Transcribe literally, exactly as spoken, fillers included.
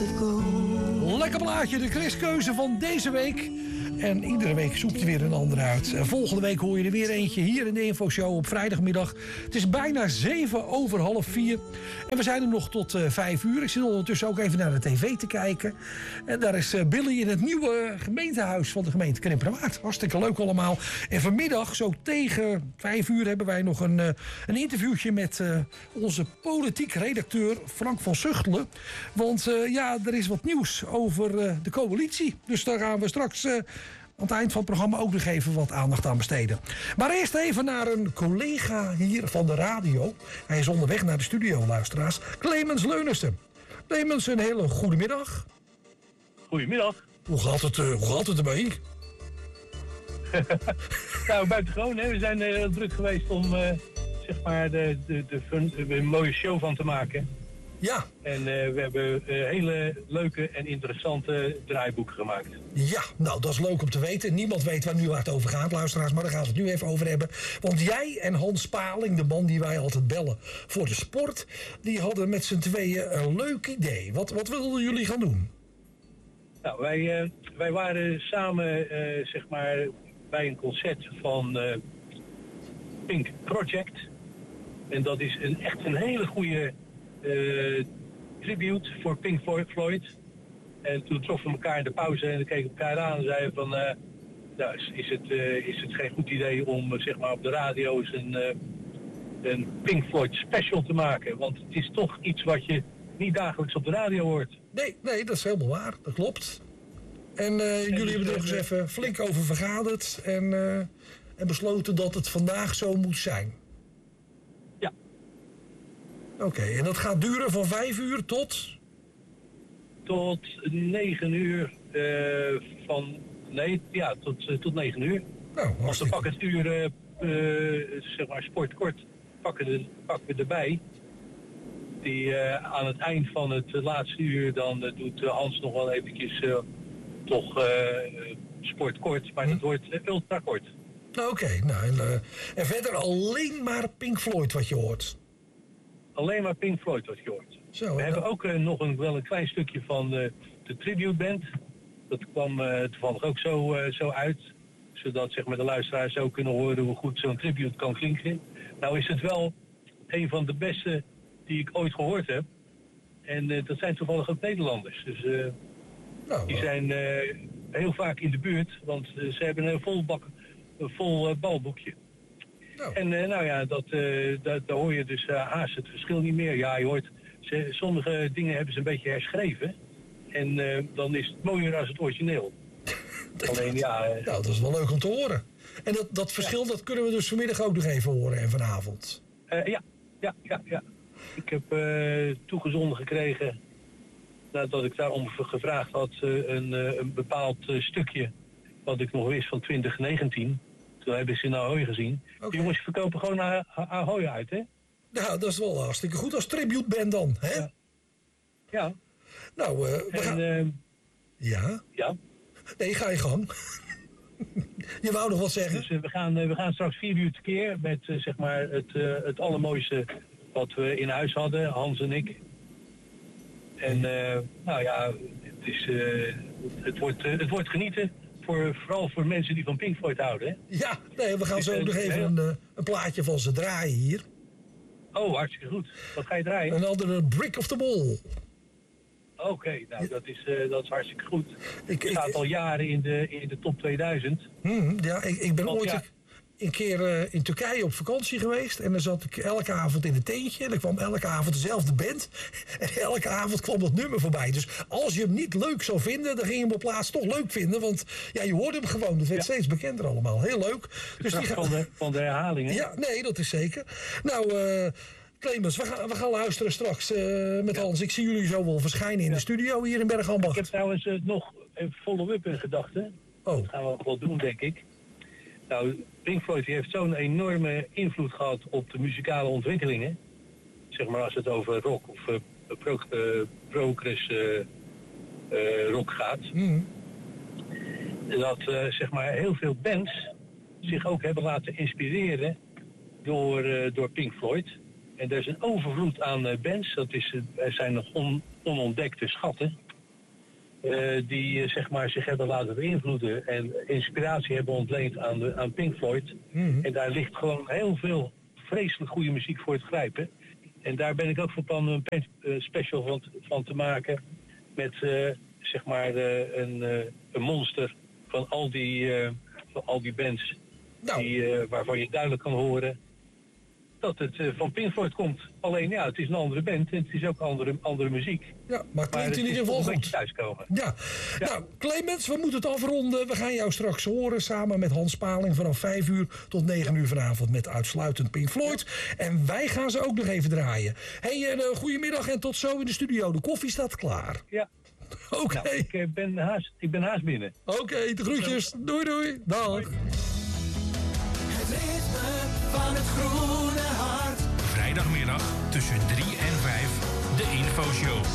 of gold. Lekker plaatje, de Chris-keuze van deze week. En iedere week zoekt er weer een ander uit. En volgende week hoor je er weer eentje hier in de infoshow op vrijdagmiddag. Het is bijna zeven over half vier. En we zijn er nog tot uh, vijf uur. Ik zit ondertussen ook even naar de tv te kijken. En daar is uh, Billy in het nieuwe gemeentehuis van de gemeente Krimpenerwaard. Hartstikke leuk allemaal. En vanmiddag, zo tegen vijf uur, hebben wij nog een, uh, een interviewtje met uh, onze politiek redacteur Frank van Zuchtelen. Want uh, ja, er is wat nieuws over uh, de coalitie. Dus daar gaan we straks Uh, aan het eind van het programma ook nog even wat aandacht aan besteden. Maar eerst even naar een collega hier van de radio. Hij is onderweg naar de studio, luisteraars. Clemens Leunissen. Clemens, een hele goede middag. Goedemiddag. Hoe gaat het, uh, hoe gaat het ermee? Nou, buitengewoon, hè. We zijn heel uh, druk geweest om uh, zeg maar de, de, de, de, de, een mooie show van te maken. Ja. En uh, we hebben uh, hele leuke en interessante draaiboeken gemaakt. Ja, nou dat is leuk om te weten. Niemand weet waar nu waar het over gaat, luisteraars. Maar daar gaan we het nu even over hebben. Want jij en Hans Paling, de man die wij altijd bellen voor de sport, die hadden met z'n tweeën een leuk idee. Wat, wat wilden jullie gaan doen? Nou, wij, uh, wij waren samen uh, zeg maar bij een concert van uh, Pink Project. En dat is een, echt een hele goede Uh, tribute voor Pink Floyd. En toen troffen we elkaar in de pauze en keken elkaar aan en zeiden van uh, nou, is, is, het, uh, is het geen goed idee om uh, zeg maar op de radio eens een, uh, een Pink Floyd special te maken. Want het is toch iets wat je niet dagelijks op de radio hoort. Nee, nee, dat is helemaal waar. Dat klopt. En, uh, en jullie hebben er dus even flink over vergaderd en, uh, en besloten dat het vandaag zo moet zijn. Oké, okay, en dat gaat duren van vijf uur tot? Tot negen uur uh, van... Nee, ja, tot, uh, tot negen uur. Nou, als we pakken het uur, uh, uh, zeg maar, sportkort, pakken, de, pakken we erbij. Die uh, aan het eind van het uh, laatste uur, dan uh, doet uh, Hans nog wel eventjes uh, toch uh, sportkort. Maar hm. dat wordt uh, ultra kort. Oké, okay, nou, en, uh, en verder alleen maar Pink Floyd wat je hoort. Alleen maar Pink Floyd wat je hoort. Zo, we hebben ook uh, nog een, wel een klein stukje van uh, de tribute band. Dat kwam uh, toevallig ook zo, uh, zo uit. Zodat zeg maar, de luisteraars ook kunnen horen hoe goed zo'n tribute kan klinken. Nou is het wel een van de beste die ik ooit gehoord heb. En uh, dat zijn toevallig ook Nederlanders. Dus uh, nou, die zijn uh, heel vaak in de buurt. Want uh, ze hebben een vol, bak, een vol uh, balboekje. Oh. En uh, nou ja, dat, uh, dat, daar hoor je dus uh, haast het verschil niet meer. Ja, je hoort, ze, sommige dingen hebben ze een beetje herschreven. En uh, dan is het mooier als het origineel. Alleen ja... Uh, nou, dat is wel leuk om te horen. En dat, dat verschil, ja. dat kunnen we dus vanmiddag ook nog even horen en vanavond. Uh, ja, ja, ja, ja. Ik heb uh, toegezonden gekregen, nadat ik daarom gevraagd had, uh, een, uh, een bepaald uh, stukje wat ik nog wist van twintig negentien. Toen hebben ze in Ahoy gezien. Okay. Die jongens verkopen gewoon naar Ahoy uit, hè? Ja, dat is wel hartstikke goed als tributeband dan, hè? Ja. ja. Nou, uh, we en, gaan... Uh, ja? Ja. Nee, ga je gang. Je wou nog wat zeggen? Dus uh, we, gaan, uh, we gaan straks vier uur tekeer met, uh, zeg maar, het, uh, het allermooiste wat we in huis hadden, Hans en ik. En, uh, nou ja, het, is, uh, het, wordt, uh, het wordt genieten. Voor, vooral voor mensen die van Pink Floyd houden, hè? Ja, nee, we gaan zo ook nog even een, een plaatje van ze draaien hier. Oh, hartstikke goed. Wat ga je draaien? Een andere Brick of the Wall. Oké, okay, nou, dat is, uh, dat is hartstikke goed. Ik, Het staat ik, al jaren in de, in de top tweeduizend. Hmm, ja, ik, ik ben Want, ooit... ja, een keer uh, in Turkije op vakantie geweest. En dan zat ik elke avond in een tentje. En er kwam elke avond dezelfde band. En elke avond kwam dat nummer voorbij. Dus als je hem niet leuk zou vinden, dan ging je hem op plaats toch leuk vinden. Want ja, je hoorde hem gewoon. Het werd ja. steeds bekender allemaal. Heel leuk. Dus die van, de, van de herhalingen. Ja, nee, dat is zeker. Nou... Uh, Clemens, we gaan, we gaan luisteren straks uh, met ja. Hans. Ik zie jullie zo wel verschijnen in ja. de studio hier in Bergambacht. Ik heb trouwens uh, nog een follow-up in gedachten. Oh. Dat gaan we ook wel doen, denk ik. Nou, Pink Floyd heeft zo'n enorme invloed gehad op de muzikale ontwikkelingen. Zeg maar als het over rock of uh, pro, uh, progress uh, uh, rock gaat. Mm. Dat uh, zeg maar heel veel bands zich ook hebben laten inspireren door, uh, door Pink Floyd. En er is een overvloed aan uh, bands. Dat is, uh, er zijn nog on, onontdekte schatten. uh, die uh, zeg maar zich hebben laten beïnvloeden en inspiratie hebben ontleend aan, de, aan Pink Floyd. Mm-hmm. En daar ligt gewoon heel veel vreselijk goede muziek voor het grijpen. En daar ben ik ook van plan een uh, special van, van te maken met uh, zeg maar uh, een, uh, een monster van al die, uh, van al die bands nou. die, uh, waarvan je duidelijk kan horen dat het uh, van Pink Floyd komt. Alleen ja, het is een andere band en het is ook andere, andere muziek. Ja, maar het klinkt in ieder geval goed. Thuiskomen. Ja. ja, nou Clemens, we moeten het afronden. We gaan jou straks horen samen met Hans Paling vanaf vijf uur tot negen uur vanavond met uitsluitend Pink Floyd. En wij gaan ze ook nog even draaien. Hey, uh, goedemiddag en tot zo in de studio. De koffie staat klaar. Ja. Oké. Okay. Nou, ik, uh, ben haast, ik ben haast binnen. Oké, okay, de groetjes. Doei doei. Dag. Doei. Het ritme van het groene hart. Vrijdagmiddag tussen drie en vijf, de Infoshow.